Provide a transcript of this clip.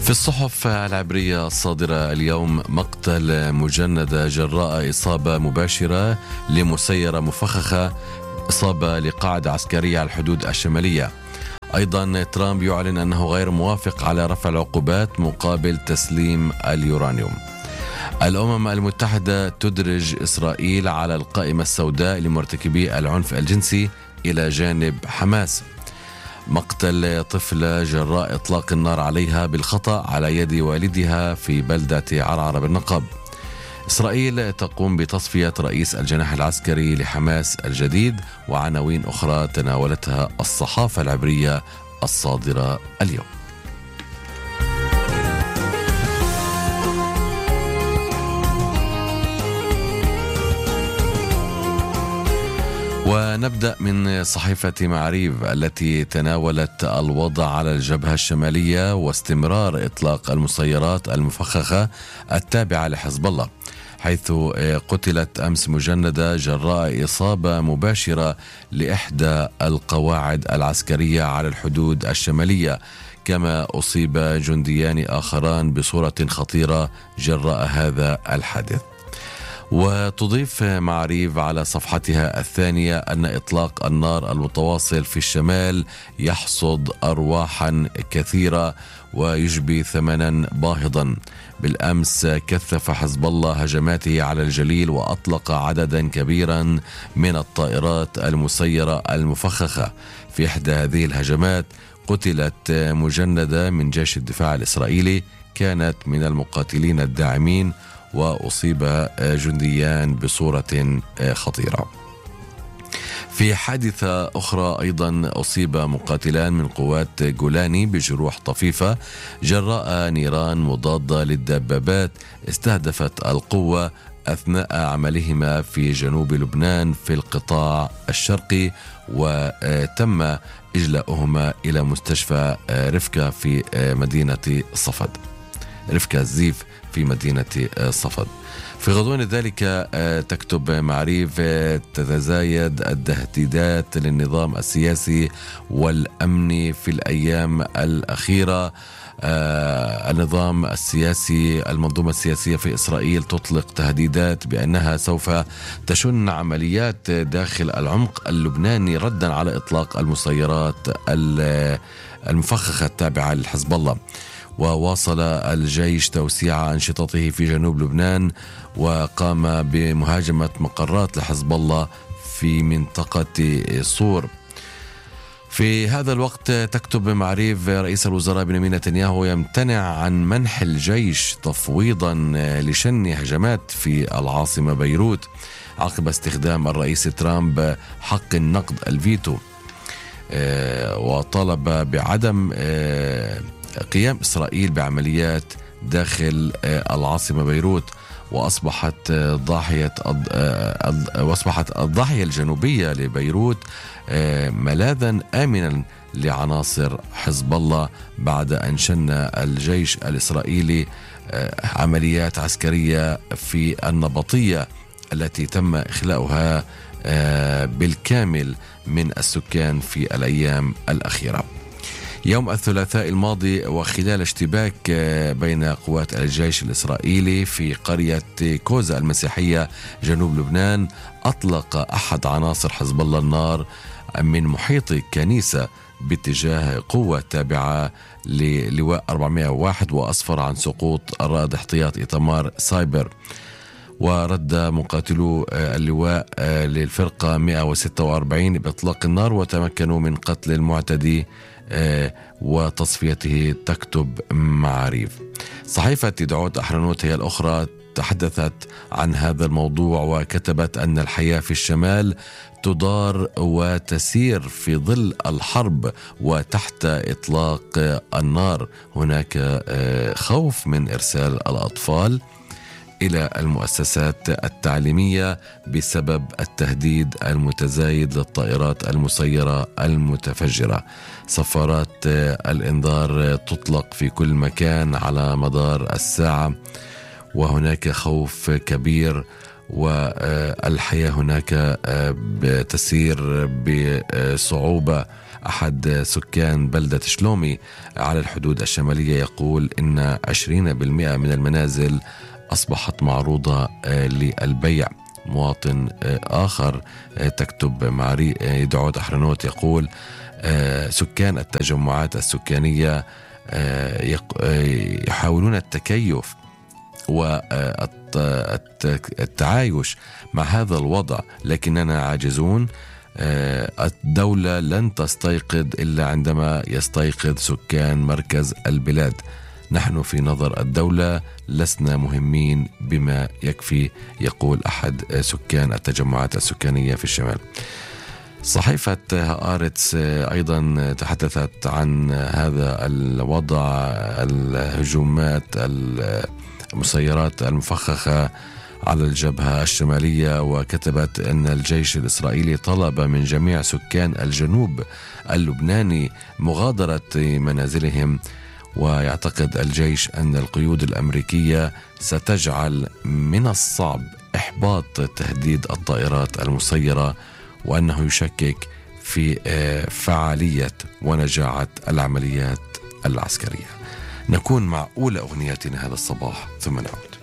في الصحف العبرية الصادرة اليوم مقتل مجندة جراء إصابة مباشرة لمسيرة مفخخة، إصابة لقاعدة عسكرية على الحدود الشمالية. أيضا ترامب يعلن أنه غير موافق على رفع العقوبات مقابل تسليم اليورانيوم. الأمم المتحدة تدرج إسرائيل على القائمة السوداء لمرتكبي العنف الجنسي إلى جانب حماس. مقتل طفلة جراء إطلاق النار عليها بالخطأ على يد والدها في بلدة عرعر بالنقب. إسرائيل تقوم بتصفية رئيس الجناح العسكري لحماس الجديد، وعناوين أخرى تناولتها الصحافة العبرية الصادرة اليوم. ونبدأ من صحيفة معاريف التي تناولت الوضع على الجبهة الشمالية واستمرار إطلاق المسيرات المفخخة التابعة لحزب الله، حيث قتلت أمس مجندة جراء إصابة مباشرة لإحدى القواعد العسكرية على الحدود الشمالية، كما أصيب جنديان آخران بصورة خطيرة جراء هذا الحادث. وتضيف معاريف على صفحتها الثانية أن إطلاق النار المتواصل في الشمال يحصد أرواحا كثيرة ويجبي ثمنا باهظا. بالأمس كثف حزب الله هجماته على الجليل وأطلق عددا كبيرا من الطائرات المسيرة المفخخة. في إحدى هذه الهجمات قتلت مجندة من جيش الدفاع الإسرائيلي، كانت من المقاتلين الداعمين، وأصيب جنديان بصورة خطيرة. في حادثة أخرى أيضا أصيب مقاتلان من قوات جولاني بجروح طفيفة جراء نيران مضادة للدبابات استهدفت القوة أثناء عملهما في جنوب لبنان في القطاع الشرقي، وتم إجلاؤهما إلى مستشفى رفكة في مدينة صفد، رفكة الزيف في مدينة صفد. في غضون ذلك تكتب معاريف تتزايد التهديدات للنظام السياسي والأمني في الأيام الأخيرة. النظام السياسي، المنظومة السياسية في إسرائيل تطلق تهديدات بأنها سوف تشن عمليات داخل العمق اللبناني ردا على إطلاق المسيرات المفخخة التابعة لحزب الله. وواصل الجيش توسيع أنشطته في جنوب لبنان وقام بمهاجمة مقرات لحزب الله في منطقة صور. في هذا الوقت تكتب معاريف رئيس الوزراء بنيامين نتنياهو يمتنع عن منح الجيش تفويضا لشن هجمات في العاصمة بيروت عقب استخدام الرئيس ترامب حق النقد الفيتو، وطالب بعدم قيام إسرائيل بعمليات داخل العاصمة بيروت. وأصبحت الضاحية الجنوبية لبيروت ملاذا آمنا لعناصر حزب الله بعد أن شن الجيش الإسرائيلي عمليات عسكرية في النبطية التي تم إخلاؤها بالكامل من السكان في الأيام الأخيرة. يوم الثلاثاء الماضي وخلال اشتباك بين قوات الجيش الإسرائيلي في قرية كوزا المسيحية جنوب لبنان، أطلق أحد عناصر حزب الله النار من محيط كنيسة باتجاه قوة تابعة للواء 401 وأسفر عن سقوط رائد احتياطي إيتمار سايبر. ورد مقاتلو اللواء للفرقة 146 بإطلاق النار وتمكنوا من قتل المعتدي وتصفيته. تكتب معاريف. صحيفة يدعوت أحرنوت هي الأخرى تحدثت عن هذا الموضوع وكتبت أن الحياة في الشمال تدار وتسير في ظل الحرب وتحت إطلاق النار. هناك خوف من إرسال الأطفال إلى المؤسسات التعليمية بسبب التهديد المتزايد للطائرات المسيرة المتفجرة. صفارات الإنذار تطلق في كل مكان على مدار الساعة، وهناك خوف كبير، والحياة هناك تسير بصعوبة أحد سكان بلدة شلومي على الحدود الشمالية يقول إن 20% من المنازل أصبحت معروضة للبيع. مواطن آخر تكتب ماري دعوت أحرنوت يقول سكان التجمعات السكانية يحاولون التكيف والتعايش مع هذا الوضع، لكننا عاجزون. الدولة لن تستيقظ إلا عندما يستيقظ سكان مركز البلاد. نحن في نظر الدولة لسنا مهمين بما يكفي، يقول أحد سكان التجمعات السكانية في الشمال. صحيفة هآرتس أيضا تحدثت عن هذا الوضع، الهجومات المسيرات المفخخة على الجبهة الشمالية، وكتبت أن الجيش الإسرائيلي طلب من جميع سكان الجنوب اللبناني مغادرة منازلهم، ويعتقد الجيش أن القيود الأمريكية ستجعل من الصعب إحباط تهديد الطائرات المسيرة، وأنه يشكك في فعالية ونجاعة العمليات العسكرية. نكون مع أولى أغنياتنا هذا الصباح ثم نعود.